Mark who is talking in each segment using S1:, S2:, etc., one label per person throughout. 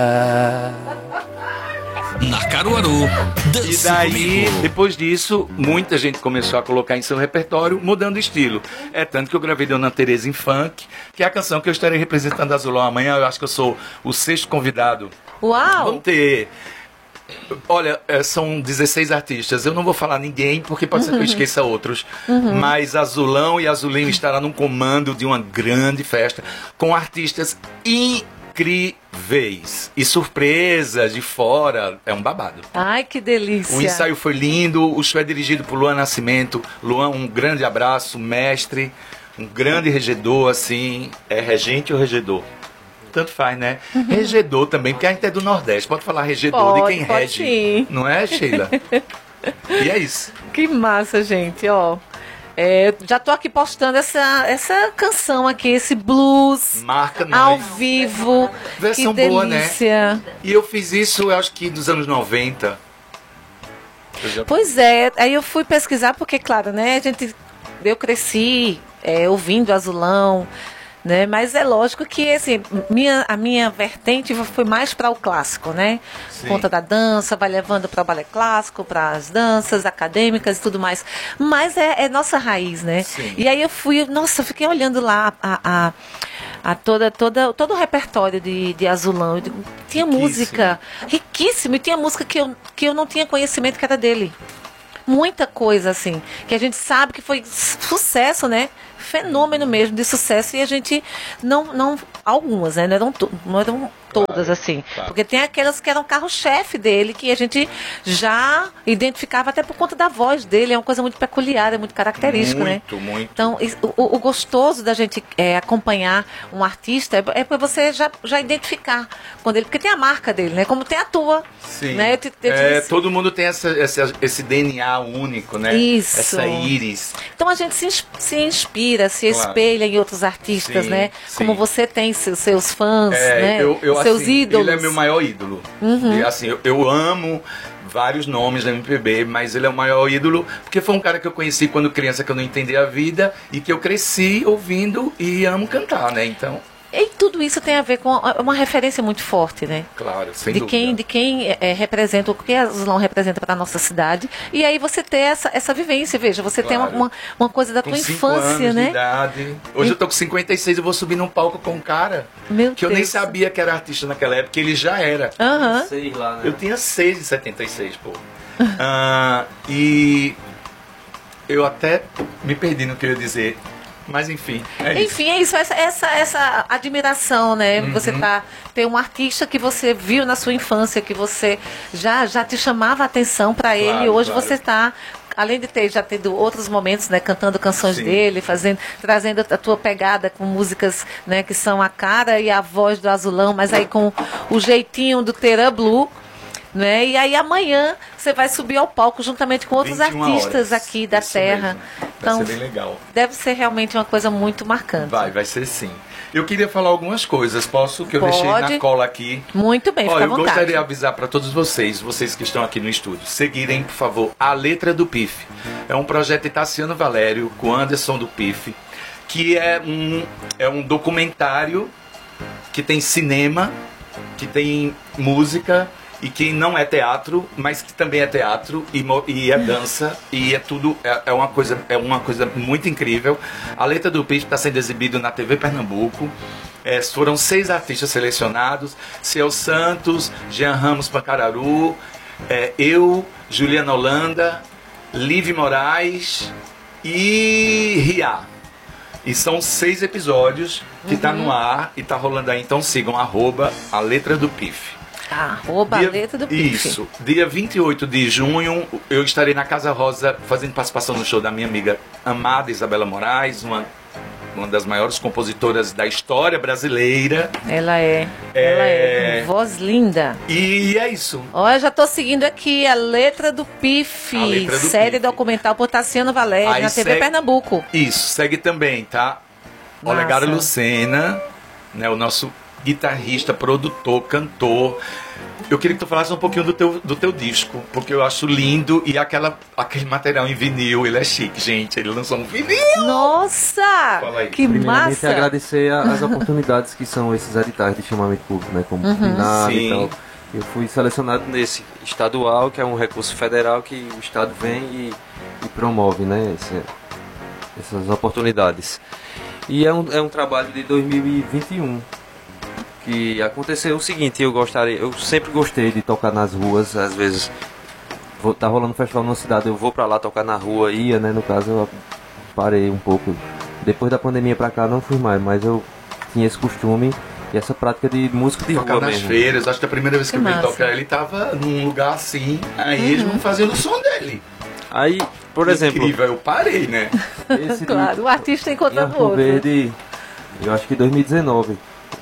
S1: Na Caruaru,
S2: E daí, depois disso, muita gente começou a colocar em seu repertório, mudando o estilo. É tanto que eu gravei Dona Teresa em funk, que é a canção que eu estarei representando a Azulão amanhã. Eu acho que eu sou o 6º convidado.
S3: Uau!
S2: Vamos ter... Olha, são 16 artistas. Eu não vou falar ninguém, porque pode ser que eu esqueça outros. Mas Azulão e Azulinho estará no comando de uma grande festa com artistas incríveis. E surpresas de fora. É um babado.
S3: Ai, que delícia.
S2: O ensaio foi lindo. O show é dirigido por Luan Nascimento. Luan, um grande abraço, mestre. Um grande regedor, assim. É regente ou regedor? Tanto faz, né? Regedor também, porque a gente é do Nordeste. Pode falar regedor de quem
S3: pode
S2: rege.
S3: sim.
S2: Não é, Sheila? E é isso.
S3: Que massa, gente, ó. Já tô aqui postando essa canção aqui, esse blues
S2: Marca nós.
S3: ao vivo.
S2: Versão
S3: que
S2: boa, né?
S3: delícia.
S2: E eu fiz isso, eu acho que dos anos 90.
S3: Pois é, aí eu fui pesquisar, porque, claro, né, eu cresci ouvindo Azulão, né, mas é lógico que, assim, a minha vertente foi mais para o clássico, né,
S2: Sim.
S3: conta da dança, vai levando para o balé clássico, para as danças acadêmicas e tudo mais, mas é nossa raiz, né,
S2: Sim.
S3: e aí eu fiquei olhando lá todo o repertório de Azulão. Tinha
S2: Riquíssimo.
S3: música riquíssima, e tinha música que eu não tinha conhecimento que era dele. Muita coisa, assim, que a gente sabe que foi sucesso, né? Fenômeno mesmo de sucesso, e a gente não algumas, né? Não eram todas, assim.
S2: Claro.
S3: Porque tem aquelas que eram carro-chefe dele, que a gente já identificava até por conta da voz dele. É uma coisa muito peculiar, é muito característico, né?
S2: Muito.
S3: Então, o gostoso da gente acompanhar um artista é para você já identificar quando ele, porque tem a marca dele, né? Como tem a tua.
S2: Sim.
S3: Né?
S2: Todo mundo tem esse DNA único, né?
S3: Isso.
S2: Essa íris.
S3: Então a gente se inspira, se
S2: Claro.
S3: espelha em outros artistas,
S2: Sim,
S3: né?
S2: sim.
S3: Como você tem seus fãs, né? Seus
S2: assim,
S3: ídolos.
S2: Ele é meu maior ídolo. E, assim, eu amo vários nomes da MPB, mas ele é o maior ídolo porque foi um cara que eu conheci quando criança, que eu não entendia a vida e que eu cresci ouvindo e amo cantar, né? Então,
S3: E tudo isso tem a ver com uma referência muito forte, né?
S2: claro, sem
S3: de
S2: dúvida.
S3: quem representa, o que a Azulão representa para a nossa cidade. E aí você ter essa vivência, veja, você
S2: Claro.
S3: tem uma coisa da
S2: Com
S3: tua
S2: 5
S3: infância,
S2: anos
S3: né?
S2: de idade. Hoje eu tô com 56 e vou subir num palco com um cara
S3: Meu
S2: que eu nem
S3: Deus.
S2: sabia que era artista naquela época, ele já era.
S3: Aham.
S4: Sei lá, né?
S2: Eu tinha 6 em 76, pô. E eu até me perdi no que eu ia dizer. Mas enfim, é isso.
S3: Enfim, é isso, essa admiração, né? Você ter um artista que você viu na sua infância, que você já te chamava a atenção para ele,
S2: Claro,
S3: e hoje
S2: claro.
S3: você está, além de ter já tido outros momentos, né, cantando canções
S2: Sim.
S3: dele, trazendo a tua pegada com músicas, né, que são a cara e a voz do Azulão, mas aí com o jeitinho do Terã Blue. Né? E aí amanhã você vai subir ao palco juntamente com outros
S2: 21
S3: artistas
S2: horas.
S3: aqui da
S2: Isso
S3: terra.
S2: mesmo. Vai
S3: Então,
S2: ser bem legal.
S3: deve ser realmente uma coisa muito marcante.
S2: Vai ser sim. Eu queria falar algumas coisas, posso? Que eu
S3: Pode.
S2: deixei na cola aqui.
S3: Muito bem,
S2: Olha,
S3: fica à
S2: eu
S3: vontade.
S2: gostaria de avisar para todos vocês que estão aqui no estúdio, seguirem, por favor, A Letra do PIF. É um projeto de Tassiano Valério com Anderson do PIF, que é um documentário que tem cinema, que tem música e que não é teatro, mas que também é teatro e é dança e é tudo, é uma coisa muito incrível. A Letra do PIF está sendo exibido na TV Pernambuco. Foram 6 artistas selecionados: Ciel Santos, Jean Ramos Pancararu, eu, Juliana Holanda, Liv Moraes e Ria. E são 6 episódios que tá no ar e tá rolando aí. Então sigam @A Letra do PIF.
S3: @ Letra do PIF.
S2: Isso. Dia 28 de junho, eu estarei na Casa Rosa fazendo participação no show da minha amiga amada Isabela Moraes, uma das maiores compositoras da história brasileira.
S3: Ela é voz linda.
S2: E é isso.
S3: Ó, eu já tô seguindo aqui A Letra do PIF,
S2: A Letra do
S3: série
S2: PIF.
S3: documental por Tassiano Valério,
S2: Aí
S3: na TV Pernambuco.
S2: Isso, segue também, tá?
S3: Massa.
S2: Olegário Lucena, né, o nosso guitarrista, produtor, cantor. Eu queria que tu falasse um pouquinho do teu disco, porque eu acho lindo e aquele material em vinil, ele é chique, gente. Ele lançou um vinil!
S3: Nossa!
S2: Fala aí.
S3: Que
S4: Primeiramente,
S3: massa!
S4: agradecer as oportunidades que são esses editais de chamamento público, né? Como PNAD
S2: Sim.
S4: e tal. Eu fui selecionado nesse estadual, que é um recurso federal que o Estado vem e promove, né? Essas oportunidades. E é um trabalho de 2021. Que aconteceu o seguinte, eu sempre gostei de tocar nas ruas, às vezes tá rolando um festival numa cidade, eu vou pra lá tocar na rua, né? No caso eu parei um pouco. Depois da pandemia pra cá não fui mais, mas eu tinha esse costume e essa prática de música de
S2: Tocar
S4: rua
S2: nas
S4: mesmo.
S2: feiras, acho que a primeira vez que eu vi ele
S3: massa.
S2: tocar, ele tava num lugar assim, aí eles vão fazendo o som dele.
S4: Aí, por exemplo,
S2: Incrível, eu parei, né?
S4: esse
S3: Claro, o artista
S4: em
S3: encontrando o
S4: Arco
S3: outro.
S4: Verde, eu acho que em 2019,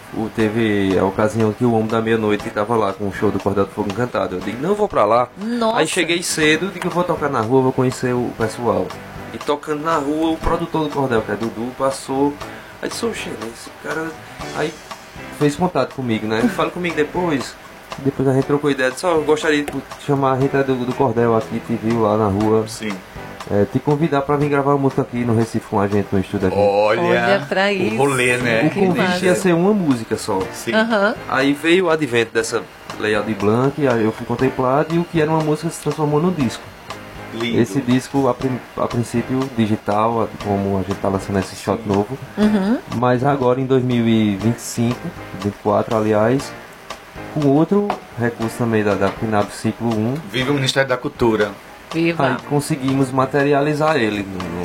S4: teve a ocasião que o Homem da Meia-Noite estava lá com o show do Cordel do Fogo Encantado. Eu digo, não vou pra lá.
S3: Nossa.
S4: Aí cheguei cedo, digo, eu vou tocar na rua, vou conhecer o pessoal. E tocando na rua, o produtor do Cordel, que é Dudu, passou. Aí disse, oxe, esse cara... Aí fez contato comigo, né? Fala comigo depois. Depois a gente trocou ideia, disse, eu gostaria de chamar a gente do Cordel aqui, te viu lá na rua.
S2: Sim.
S4: Te convidar pra vir gravar uma música aqui no Recife com a gente, no estúdio aqui.
S3: Olha pra
S2: o
S3: isso.
S2: rolê, né?
S4: O convite ia ser uma música só.
S2: Sim.
S3: Aham.
S4: Aí veio o advento dessa Lei Aldir Blanc, aí eu fui contemplado e o que era uma música se transformou num disco.
S2: Lindo.
S4: Esse disco, a princípio, digital, como a gente tá lançando esse shot novo, mas agora em 2025, 24 aliás, com outro recurso também da PNAB Ciclo 1,
S2: Vive o Ministério da Cultura.
S3: Viva.
S4: aí conseguimos materializar ele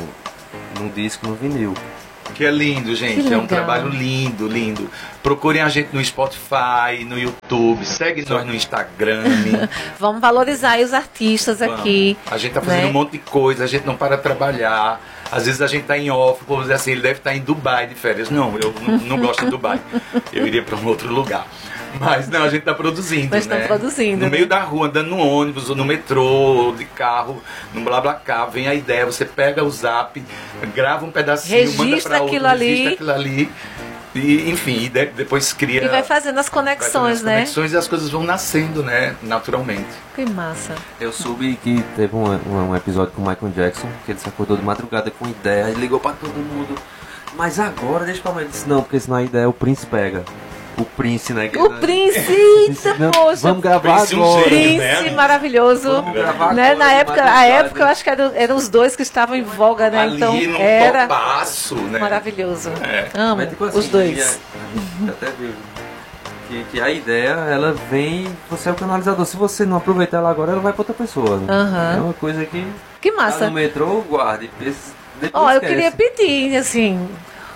S4: no disco, no vinil.
S2: Que é lindo, gente.
S3: Que
S2: É um
S3: legal.
S2: trabalho lindo, lindo. Procurem a gente no Spotify, no YouTube, segue nós no Instagram.
S3: Vamos valorizar aí os artistas
S2: Vamos.
S3: aqui.
S2: A gente tá fazendo
S3: né?
S2: um monte de coisa, a gente não para de trabalhar. Às vezes a gente tá em off, o povo diz assim, ele deve estar em Dubai de férias. Não, eu não gosto de Dubai. Eu iria para um outro lugar. Mas não, a gente tá produzindo,
S3: Mas
S2: né?
S3: estão produzindo,
S2: No
S3: né?
S2: meio da rua, andando no ônibus, ou no metrô, ou de carro, no BlaBlaCar, vem a ideia, você pega o zap, grava um pedacinho, manda
S3: Registra
S2: pra outro,
S3: aquilo ali.
S2: registra aquilo ali. E, enfim, depois cria...
S3: E vai fazendo as
S2: vai fazendo
S3: conexões,
S2: as
S3: né?
S2: conexões e as coisas vão nascendo, né? Naturalmente.
S3: Que massa.
S4: Eu soube que teve um episódio com o Michael Jackson, que ele se acordou de madrugada com ideia, ele ligou pra todo mundo. Mas agora, deixa pra mim. Ele disse, não, porque senão a ideia o Prince pega. O Prince, né?
S3: O Prince, eita,
S4: Não,
S3: poxa.
S4: vamos gravar
S2: Prince, um
S4: agora.
S2: gênio.
S3: Prince,
S2: né?
S3: maravilhoso.
S4: Vamos gravar
S3: Né?
S4: agora,
S3: Na
S4: de
S3: época, a
S4: madrugada.
S3: época eu acho que eram os dois que estavam em voga, né?
S2: Ali
S3: Então
S2: no
S3: era
S2: topaço, né?
S3: maravilhoso.
S2: É.
S3: Amo
S4: Mas, tipo assim,
S3: os dois.
S4: a gente até viu que a ideia, ela vem, você é o canalizador. Se você não aproveitar ela agora, ela vai pra outra pessoa. Né?
S3: Aham.
S4: É uma coisa que
S3: Que
S4: tá
S3: massa.
S4: no metrô, guarde. Depois
S3: Ó, eu
S4: esquece.
S3: queria pedir, assim,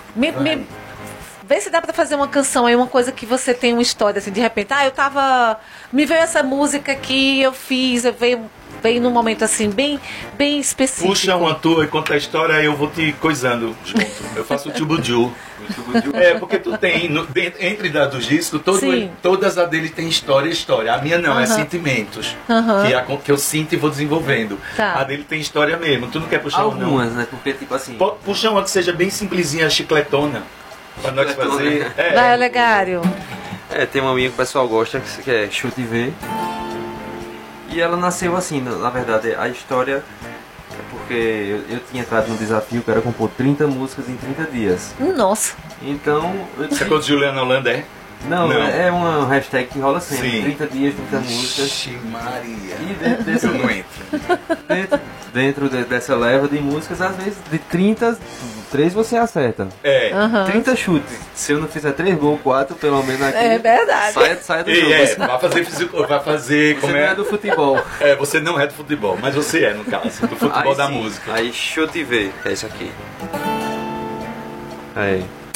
S3: vê se dá pra fazer uma canção aí, uma coisa que você tem uma história, assim, de repente, me veio essa música aqui, eu fiz, veio num momento, assim, bem específico.
S2: Puxa uma tua e conta a história, eu vou te coisando junto. Eu faço o tchubuju. É, porque tu tem, entre dos discos,
S3: Sim.
S2: todas as dele tem história. A minha não, é sentimentos.
S3: Aham.
S2: Que eu sinto e vou desenvolvendo.
S3: Tá.
S2: A dele tem história mesmo. Tu não quer puxar uma, não?
S4: Algumas, né? Porque, tipo assim,
S2: Puxa uma que seja bem simplesinha, chicletona. Pra nós fazer.
S3: Vai, Olegário.
S4: tem uma minha que o pessoal gosta, que é Chute e Vê. E ela nasceu assim, na verdade, a história é porque eu tinha entrado num desafio que era compor 30 músicas em 30 dias.
S3: Nossa.
S4: Então, eu
S2: Você conta Juliana Holanda, é?
S4: Não,
S2: Não.
S4: é uma hashtag que rola sempre.
S2: Sim.
S4: 30 dias, 30 músicas.
S2: Ixi, Maria.
S4: E dentro, desse,
S2: Eu não entro.
S4: dessa leva de músicas, às vezes de 30, 3 você acerta.
S2: É.
S3: Aham.
S4: 30 chutes. Se eu não fizer 3 gols, 4 pelo menos aqui.
S3: É verdade.
S4: Saia do jogo.
S2: E vai fazer físico, vai fazer.
S4: Você
S2: Como
S4: não
S2: é?
S4: é do futebol.
S2: É, você não é do futebol, mas você é, no caso, do futebol
S4: Aí
S2: da
S4: sim.
S2: música.
S4: Aí chute e vê, é isso aqui. Aí.